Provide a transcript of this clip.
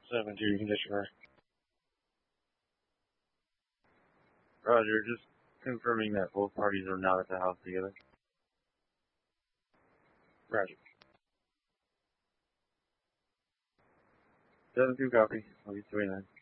7-2 condition, right? Roger, just confirming that both parties are not at the house together. Roger. 7-2 copy. I'll be 29.